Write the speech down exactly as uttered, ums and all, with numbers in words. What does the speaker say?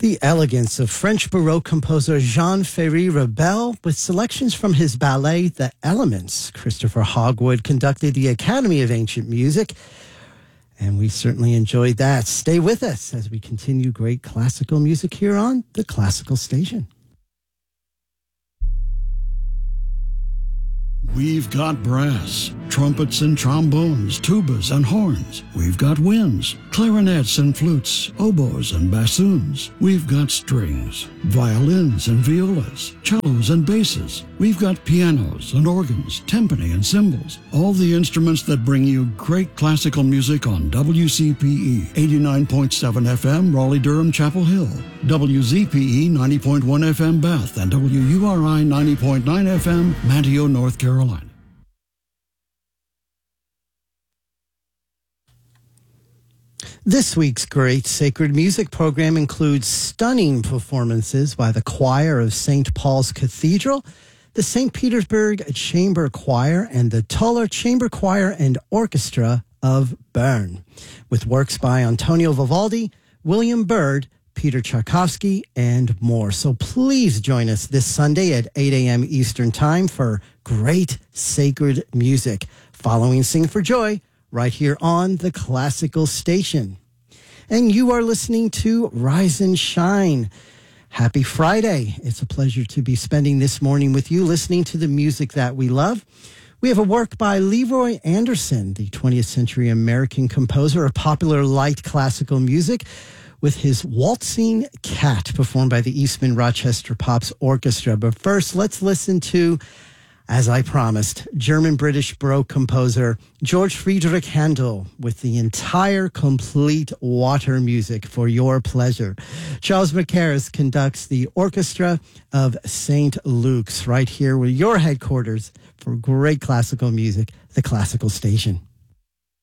The elegance of French Baroque composer Jean-Ferry Rebel with selections from his ballet, The Elements. Christopher Hogwood conducted the Academy of Ancient Music, and we certainly enjoyed that. Stay with us as we continue great classical music here on the Classical Station. We've got brass, trumpets and trombones, tubas and horns. We've got winds, clarinets and flutes, oboes and bassoons. We've got strings, violins and violas, cellos and basses. We've got pianos and organs, timpani and cymbals. All the instruments that bring you great classical music on W C P E eighty-nine point seven F M, Raleigh-Durham, Chapel Hill, W Z P E ninety point one F M, Bath, and W U R I ninety point nine F M, Manteo, North Carolina. This week's great sacred music program includes stunning performances by the choir of Saint Paul's Cathedral, the Saint Petersburg Chamber Choir, and the Tuller Chamber Choir and Orchestra of Bern, with works by Antonio Vivaldi, William Byrd, Peter Tchaikovsky, and more. So please join us this Sunday at eight a.m. Eastern Time for great sacred music, following Sing for Joy, right here on the Classical Station. And you are listening to Rise and Shine. Happy Friday. It's a pleasure to be spending this morning with you, listening to the music that we love. We have a work by Leroy Anderson, the twentieth century American composer of popular light classical music, with his Waltzing Cat, performed by the Eastman Rochester Pops Orchestra. But first, let's listen to, as I promised, German-British Baroque composer George Friedrich Handel with the entire complete water music for your pleasure. Charles Mackerras conducts the Orchestra of Saint Luke's right here with your headquarters for great classical music, the Classical Station.